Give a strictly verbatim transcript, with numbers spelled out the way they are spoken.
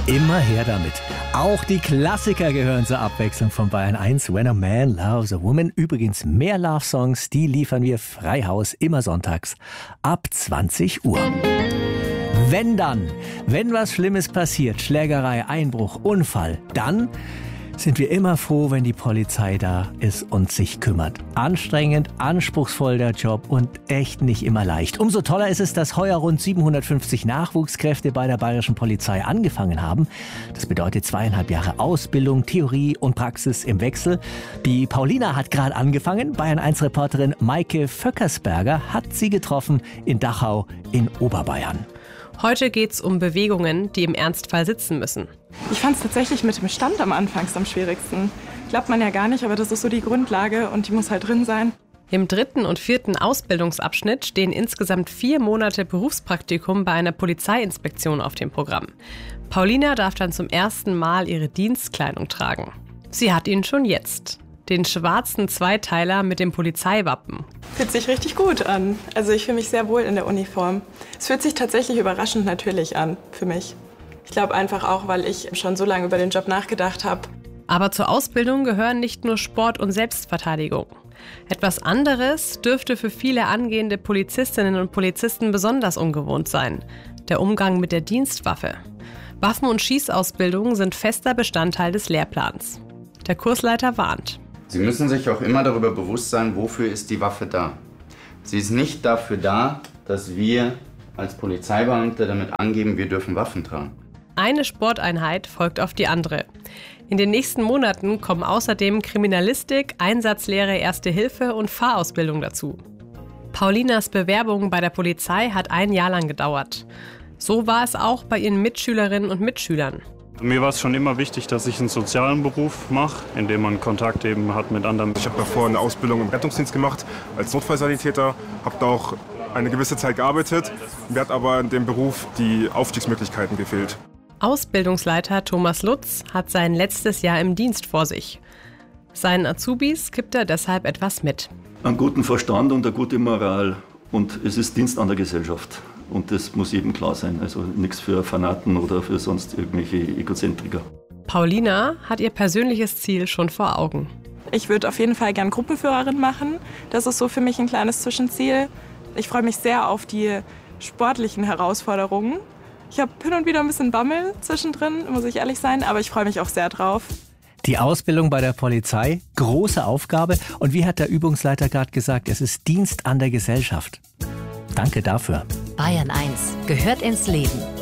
Immer her damit. Auch die Klassiker gehören zur Abwechslung von Bayern eins. When a Man Loves a Woman. Übrigens mehr Love-Songs, die liefern wir frei Haus immer sonntags ab zwanzig Uhr. Wenn dann, wenn was Schlimmes passiert, Schlägerei, Einbruch, Unfall, dann sind wir immer froh, wenn die Polizei da ist und sich kümmert. Anstrengend, anspruchsvoll der Job und echt nicht immer leicht. Umso toller ist es, dass heuer rund siebenhundertfünfzig Nachwuchskräfte bei der bayerischen Polizei angefangen haben. Das bedeutet zweieinhalb Jahre Ausbildung, Theorie und Praxis im Wechsel. Die Paulina hat gerade angefangen. Bayern eins Reporterin Maike Vöckersberger hat sie getroffen in Dachau in Oberbayern. Heute geht's um Bewegungen, die im Ernstfall sitzen müssen. Ich fand es tatsächlich mit dem Stand am Anfang am schwierigsten. Glaubt man ja gar nicht, aber das ist so die Grundlage und die muss halt drin sein. Im dritten und vierten Ausbildungsabschnitt stehen insgesamt vier Monate Berufspraktikum bei einer Polizeiinspektion auf dem Programm. Paulina darf dann zum ersten Mal ihre Dienstkleidung tragen. Sie hat ihn schon jetzt. Den schwarzen Zweiteiler mit dem Polizeiwappen. Fühlt sich richtig gut an. Also ich fühle mich sehr wohl in der Uniform. Es fühlt sich tatsächlich überraschend natürlich an für mich. Ich glaube einfach auch, weil ich schon so lange über den Job nachgedacht habe. Aber zur Ausbildung gehören nicht nur Sport und Selbstverteidigung. Etwas anderes dürfte für viele angehende Polizistinnen und Polizisten besonders ungewohnt sein: der Umgang mit der Dienstwaffe. Waffen- und Schießausbildung sind fester Bestandteil des Lehrplans. Der Kursleiter warnt. Sie müssen sich auch immer darüber bewusst sein, wofür ist die Waffe da. Sie ist nicht dafür da, dass wir als Polizeibeamte damit angeben, wir dürfen Waffen tragen. Eine Sporteinheit folgt auf die andere. In den nächsten Monaten kommen außerdem Kriminalistik, Einsatzlehre, Erste Hilfe und Fahrausbildung dazu. Paulinas Bewerbung bei der Polizei hat ein Jahr lang gedauert. So war es auch bei ihren Mitschülerinnen und Mitschülern. Mir war es schon immer wichtig, dass ich einen sozialen Beruf mache, in dem man Kontakt eben hat mit anderen. Ich habe davor eine Ausbildung im Rettungsdienst gemacht als Notfallsanitäter, habe da auch eine gewisse Zeit gearbeitet. Mir hat aber in dem Beruf die Aufstiegsmöglichkeiten gefehlt. Ausbildungsleiter Thomas Lutz hat sein letztes Jahr im Dienst vor sich. Seinen Azubis gibt er deshalb etwas mit. Einen guten Verstand und eine gute Moral. Und es ist Dienst an der Gesellschaft. Und das muss jedem klar sein. Also nichts für Fanaten oder für sonst irgendwelche Egozentriker. Paulina hat ihr persönliches Ziel schon vor Augen. Ich würde auf jeden Fall gern Gruppenführerin machen. Das ist so für mich ein kleines Zwischenziel. Ich freue mich sehr auf die sportlichen Herausforderungen. Ich habe hin und wieder ein bisschen Bammel zwischendrin, muss ich ehrlich sein, aber ich freue mich auch sehr drauf. Die Ausbildung bei der Polizei, große Aufgabe. Und wie hat der Übungsleiter gerade gesagt, es ist Dienst an der Gesellschaft. Danke dafür. Bayern eins gehört ins Leben.